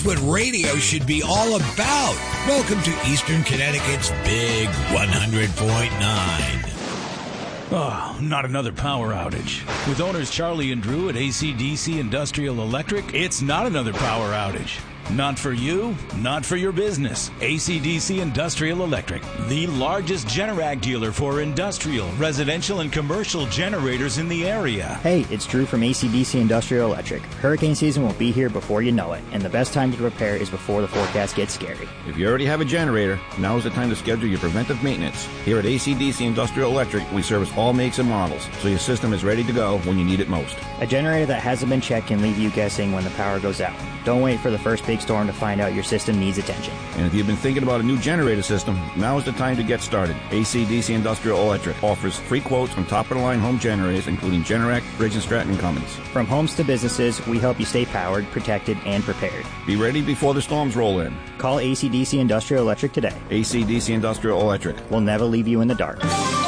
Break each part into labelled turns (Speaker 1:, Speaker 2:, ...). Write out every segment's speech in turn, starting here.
Speaker 1: what radio should be all about. Welcome to Eastern Connecticut's Big 100.9.
Speaker 2: Oh, not another power outage. With owners Charlie and Drew at AC/DC Industrial Electric, it's not another power outage. Not for you, not for your business. AC/DC Industrial Electric, the largest Generac dealer for industrial, residential, and commercial generators in the area.
Speaker 3: Hey, it's Drew from AC/DC Industrial Electric. Hurricane season will be here before you know it, and the best time to repair is before the forecast gets scary.
Speaker 4: If you already have a generator, now is the time to schedule your preventive maintenance. Here at AC/DC Industrial Electric, we service all makes and models, so your system is ready to go when you need it most.
Speaker 3: A generator that hasn't been checked can leave you guessing when the power goes out. Don't wait for the first big storm to find out your system needs attention.
Speaker 4: And if you've been thinking about a new generator system, now is the time to get started. AC/DC Industrial Electric offers free quotes on top-of-the-line home generators, including Generac, Briggs & Stratton, and Cummins.
Speaker 3: From homes to businesses, we help you stay powered, protected, and prepared.
Speaker 4: Be ready before the storms roll in.
Speaker 3: Call AC/DC Industrial Electric today.
Speaker 4: AC/DC Industrial Electric.
Speaker 3: We'll never leave you in the dark.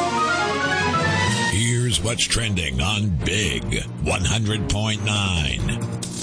Speaker 1: Here's what's trending on Big 100.9.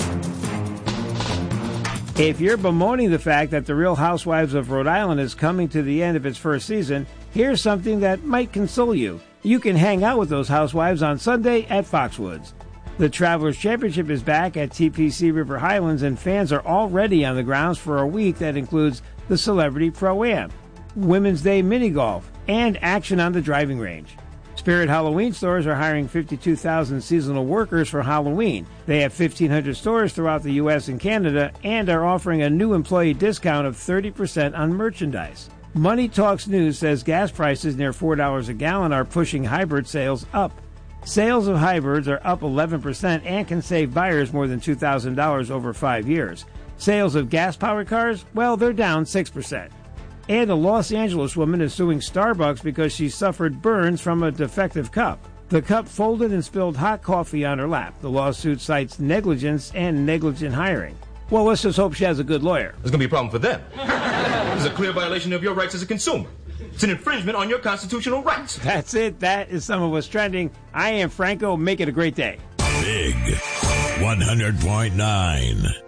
Speaker 5: If you're bemoaning the fact that The Real Housewives of Rhode Island is coming to the end of its first season, here's something that might console you. You can hang out with those housewives on Sunday at Foxwoods. The Travelers Championship is back at TPC River Highlands, and fans are already on the grounds for a week that includes the Celebrity Pro-Am, Women's Day Mini Golf, and action on the driving range. Spirit Halloween stores are hiring 52,000 seasonal workers for Halloween. They have 1,500 stores throughout the U.S. and Canada and are offering a new employee discount of 30% on merchandise. Money Talks News says gas prices near $4 a gallon are pushing hybrid sales up. Sales of hybrids are up 11% and can save buyers more than $2,000 over 5 years. Sales of gas-powered cars, well, they're down 6%. And a Los Angeles woman is suing Starbucks because she suffered burns from a defective cup. The cup folded and spilled hot coffee on her lap. The lawsuit cites negligence and negligent hiring. Well, let's just hope she has a good lawyer.
Speaker 6: There's going to be a problem for them. This is a clear violation of your rights as a consumer. It's an infringement on your constitutional rights.
Speaker 5: That's it. That is some of what's trending. I am Franco. Make it a great day.
Speaker 1: Big 100.9.